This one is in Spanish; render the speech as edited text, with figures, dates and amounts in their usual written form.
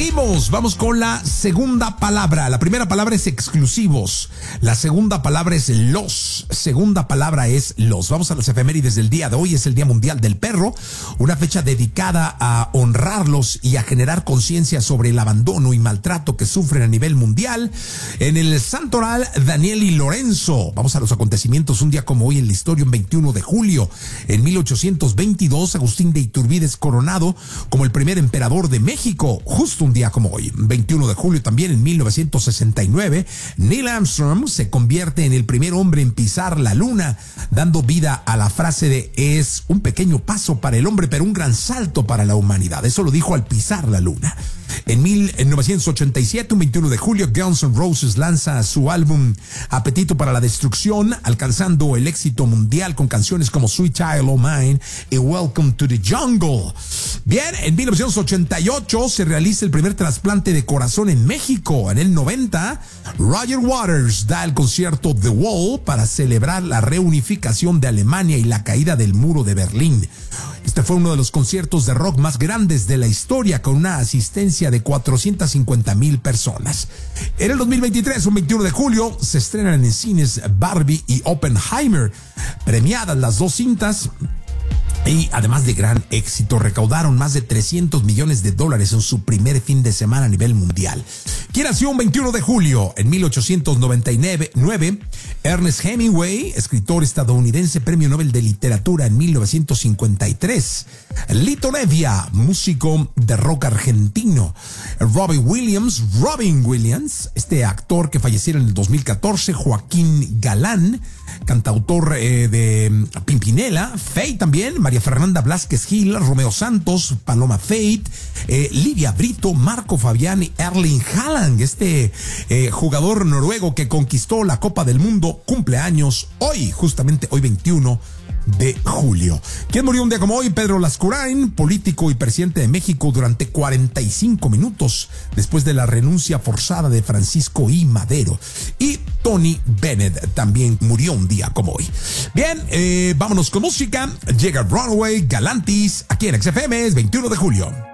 Seguimos, vamos con la segunda palabra. La primera palabra es exclusivos. La segunda palabra es los. Segunda palabra es los. Vamos a las efemérides del día de hoy. Es el Día Mundial del Perro, una fecha dedicada a honrarlos y a generar conciencia sobre el abandono y maltrato que sufren a nivel mundial. En el Santoral, Daniel y Lorenzo. Vamos a los acontecimientos. Un día como hoy en la historia, un 21 de julio. En 1822, Agustín de Iturbide es coronado como el primer emperador de México. Justo un día como hoy, 21 de julio también en 1969, Neil Armstrong se convierte en el primer hombre en pisar la luna, dando vida a la frase de es un pequeño paso para el hombre, pero un gran salto para la humanidad. Eso lo dijo al pisar la luna. En 1987, un 21 de julio, Guns N' Roses lanza su álbum Apetito para la Destrucción, alcanzando el éxito mundial con canciones como Sweet Child O' Mine y Welcome to the Jungle. Bien, en 1988 se realiza el primer trasplante de corazón en México. En el 90, Roger Waters da el concierto The Wall para celebrar la reunificación de Alemania y la caída del muro de Berlín. Este fue uno de los conciertos de rock más grandes de la historia, con una asistencia de 450,000 personas. En el 2023, un 21 de julio, se estrenan en cines Barbie y Oppenheimer, premiadas las dos cintas. Y además de gran éxito, recaudaron más de $300 millones en su primer fin de semana a nivel mundial. ¿Quién nació un 21 de julio? En 1899, Ernest Hemingway, escritor estadounidense, premio Nobel de Literatura en 1953. Lito Nevia, músico de rock argentino. Robin Williams, este actor que falleciera en el 2014. Joaquín Galán, cantautor de Pimpinela. Faye también, María Fernanda Blázquez Gil, Romeo Santos, Paloma Faith, Lidia Brito, Marco Fabián y Erling Haaland, este jugador noruego que conquistó la Copa del Mundo, cumpleaños hoy, justamente hoy 21 de julio. ¿Quién murió un día como hoy? Pedro Lascurain, político y presidente de México durante 45 minutos después de la renuncia forzada de Francisco I. Madero. Y Tony Bennett también murió un día como hoy. Bien, vámonos con música. Llega Runaway, Galantis, aquí en XFM, es 21 de julio.